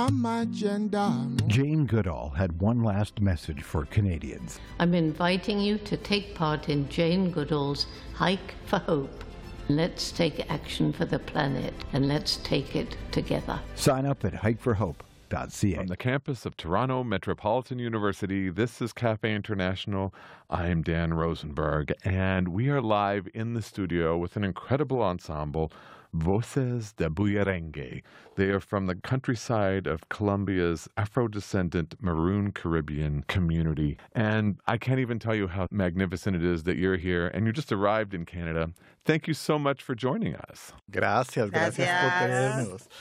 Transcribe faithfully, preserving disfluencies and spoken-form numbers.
Jane Goodall had one last message for Canadians. I'm inviting you to take part in Jane Goodall's Hike for Hope. Let's take action for the planet, and let's take it together. Sign up at hike for hope dot c a. From the campus of Toronto Metropolitan University, this is Cafe International. I'm Dan Rosenberg, and we are live in the studio with an incredible ensemble, Voces de Bullerengue. They are from the countryside of Colombia's Afro-descendant Maroon Caribbean community. And I can't even tell you how magnificent it is that you're here and you just arrived in Canada. Thank you so much for joining us. Gracias, gracias, gracias por tenernos.